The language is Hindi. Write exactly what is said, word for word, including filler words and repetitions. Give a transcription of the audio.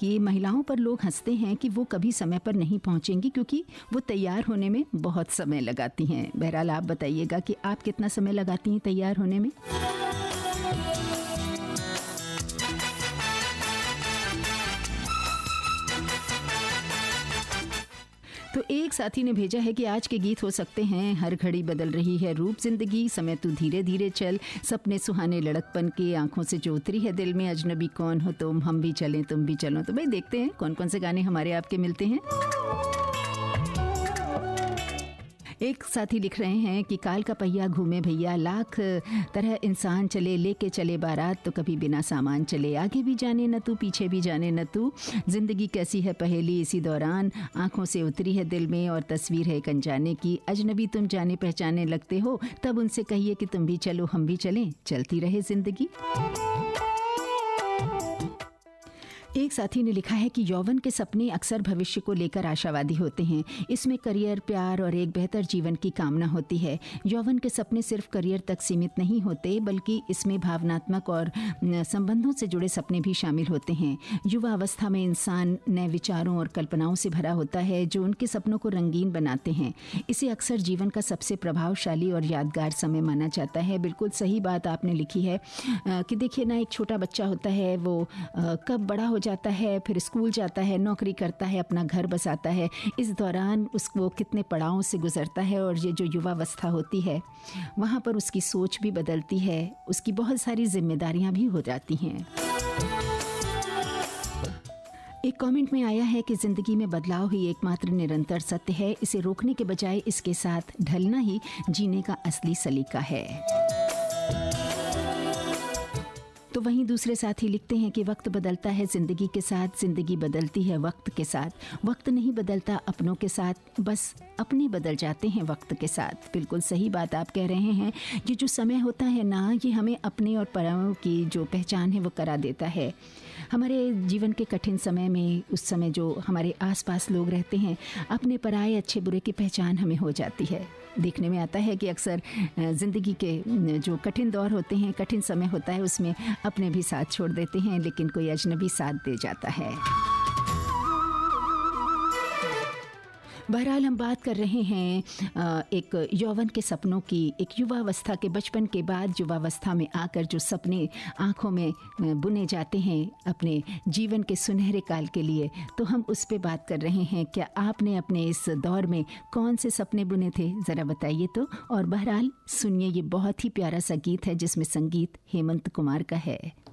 कि महिलाओं पर लोग हंसते हैं कि वो कभी समय पर नहीं पहुंचेंगी क्योंकि वो तैयार होने में बहुत समय लगाती हैं। बहरहाल आप बताइएगा कि आप कितना समय लगाती हैं तैयार होने में? तो एक साथी ने भेजा है कि आज के गीत हो सकते हैं हर घड़ी बदल रही है रूप जिंदगी, समय तू धीरे धीरे चल, सपने सुहाने लड़कपन के, आंखों से जो उतरी है दिल में, अजनबी कौन हो तुम, हम भी चलें तुम भी चलो। तो भाई देखते हैं कौन कौन से गाने हमारे आपके मिलते हैं। एक साथी लिख रहे हैं कि काल का पहिया घूमे भैया, लाख तरह इंसान चले, लेके चले बारात तो कभी बिना सामान चले, आगे भी जाने न तू पीछे भी जाने न तू, जिंदगी कैसी है पहेली इसी दौरान, आंखों से उतरी है दिल में और तस्वीर है एक अनजाने की, अजनबी तुम जाने पहचाने लगते हो, तब उनसे कहिए कि तुम भी चलो हम भी चलें, चलती रहे जिंदगी। एक साथी ने लिखा है कि यौवन के सपने अक्सर भविष्य को लेकर आशावादी होते हैं। इसमें करियर, प्यार और एक बेहतर जीवन की कामना होती है। यौवन के सपने सिर्फ करियर तक सीमित नहीं होते, बल्कि इसमें भावनात्मक और संबंधों से जुड़े सपने भी शामिल होते हैं। युवा अवस्था में इंसान नए विचारों और कल्पनाओं से भरा होता है जो उनके सपनों को रंगीन बनाते हैं। इसे अक्सर जीवन का सबसे प्रभावशाली और यादगार समय माना जाता है। बिल्कुल सही बात आपने लिखी है कि देखिए ना, एक छोटा बच्चा होता है, वो कब बड़ा हो जाता है, फिर स्कूल जाता है, नौकरी करता है, अपना घर बसाता है, इस दौरान उसको कितने पड़ावों से गुजरता है। और ये जो युवावस्था होती है वहाँ पर उसकी सोच भी बदलती है, उसकी बहुत सारी जिम्मेदारियां भी हो जाती हैं। एक कमेंट में आया है कि जिंदगी में बदलाव ही एकमात्र निरंतर सत्य है, इसे रोकने के बजाय इसके साथ ढलना ही जीने का असली सलीका है। तो वहीं दूसरे साथी लिखते हैं कि वक्त बदलता है जिंदगी के साथ, जिंदगी बदलती है वक्त के साथ, वक्त नहीं बदलता अपनों के साथ, बस अपने बदल जाते हैं वक्त के साथ। बिल्कुल सही बात आप कह रहे हैं। ये जो समय होता है ना, ये हमें अपने और परायों की जो पहचान है वो करा देता है। हमारे जीवन के कठिन समय में, उस समय जो हमारे आसपास लोग रहते हैं, अपने पराये अच्छे बुरे की पहचान हमें हो जाती है। देखने में आता है कि अक्सर ज़िंदगी के जो कठिन दौर होते हैं, कठिन समय होता है, उसमें अपने भी साथ छोड़ देते हैं, लेकिन कोई अजनबी साथ दे जाता है। बहरहाल हम बात कर रहे हैं एक यौवन के सपनों की, एक युवावस्था के, बचपन के बाद युवावस्था में आकर जो सपने आँखों में बुने जाते हैं अपने जीवन के सुनहरे काल के लिए, तो हम उस पे बात कर रहे हैं। क्या आपने अपने इस दौर में कौन से सपने बुने थे, ज़रा बताइए तो। और बहरहाल सुनिए, ये बहुत ही प्यारा सा गीत है जिसमें संगीत हेमंत कुमार का है।